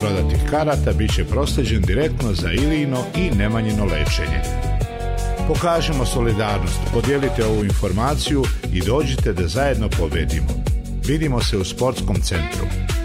prodatih karata bit će proslijeđen direktno za Ilijino i Nemanjino lečenje. Pokažimo solidarnost, podijelite ovu informaciju i dođite da zajedno pobedimo. Vidimo se u sportskom centru.